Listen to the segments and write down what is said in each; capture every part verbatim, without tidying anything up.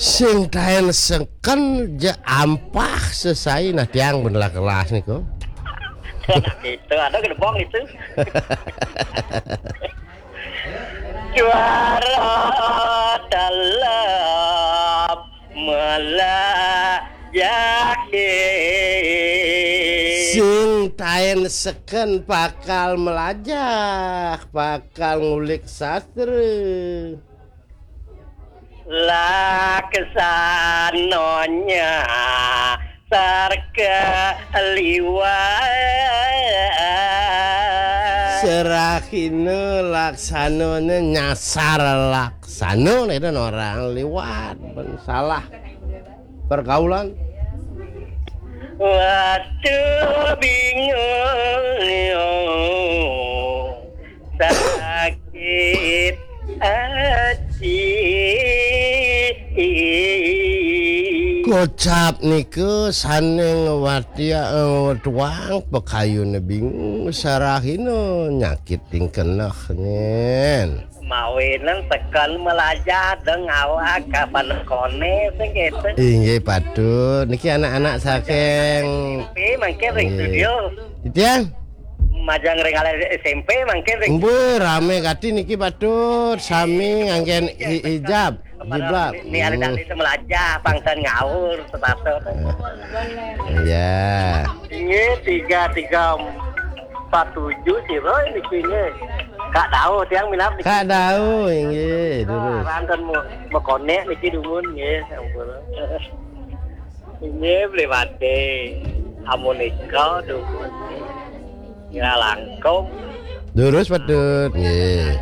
Sing daen sengken je ampah sesai nah tiang benelah kelas niku. Itu ada gedebong itu. Juara dalam melayaki. Sing daen seken bakal melajah, bakal ngulik sastra. Laksanonya sarga liwat Serahine laksanane nyasar laksana itu orang liwat ben salah pergaulan. Waduh bingung sakit hati. Kocap niku saning wadia tuang pekayune bingung sarahino nyakit tingkenah nyen. Mawinan tekan melajah deng awak kapan kone sing gitu. Inggih patut niki anak-anak saking Tapi mangke ring studio. Titiang Majang ring S M P mangke ring. Mbuh rame kati niki patut sami nganggen hi- hijab. Jiblak. Ni ada dari semelajah pangsan ngawur setato. Iya. Ini tiga tiga empat tujuh sih bro ini kini. Kak tahu tiang minap. Kak tahu inggih terus. Rantan mau mau konek niki dumun nggih ampun. Ini beli mate. Amonika dumun. Ya langkung. Terus patut nggih.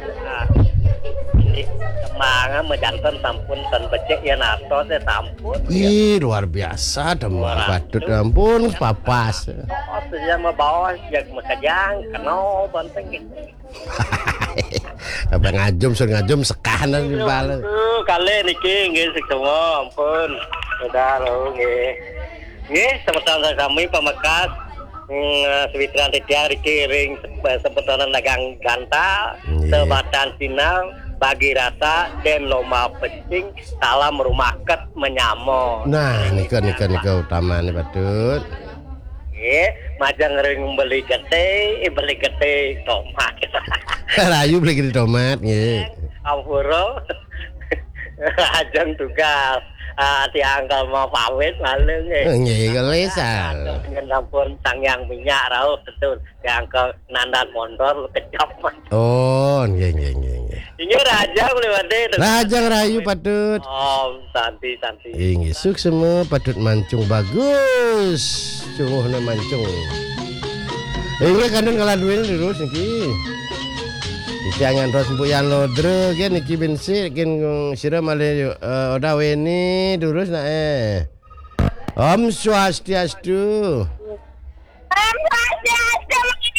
Semangat menjantan sampun tan becek ya nato teh sampun. Ih luar biasa demam patut ampun papas. Oh saja mau bawa jak makajang keno banteng gitu. Apa ngajum sur ngajum sekanan di bala. Tuh kali niki nggih sik semua ampun. Udah lo nggih. Nggih semeton kami pamekass Switran Titia Riki ring semeton dagang ganta sebatan sinal bagi rasa dan loma pecing salam rumah ket menyamo. Nah nika nika nika utama nih patut. Nggih, majang ring beli gede, beli gede tomat. Rayu beli gede tomat nggih. Ampuro. Ajang tugas. Ah tiang mau pawit malu nggih. Nggih kelesan. Dengan ampun sangyang minyak rauh betul. Yang ke nandan motor kecap. Oh nggih nggih nggih nggih. Ini raja boleh wade. Rajang rayu patut. Oh, santi santi. Inggih suk semua patut mancung bagus. Sungguhna mancung. Inggih kandun ngaladuin terus niki. Jangan terus mbok yang lodre gen niki bensin gen sira male oda weni terus nak eh. Om Swastiastu. Om Swastiastu.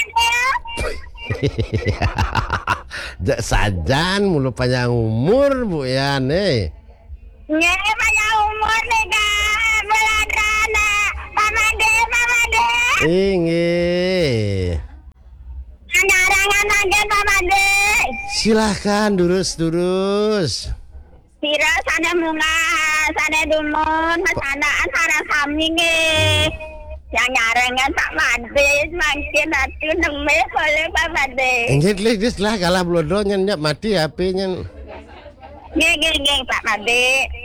Jak sajan mulu panjang umur Bu Yan eh. Nggih panjang umur nih Kak. Beladana. Pamade pamade. Inggih. Nyarangan aja pamade. Silahkan durus-durus. Sira sana munga, sana dumun, sanaan sarang kami nggih. Yang nyarangan Pak Made, makin hati neme oleh Pak Made. Inggihlis lah kalah blodo nyen mati H P nyen. Nggih nggih nggih Pak Made.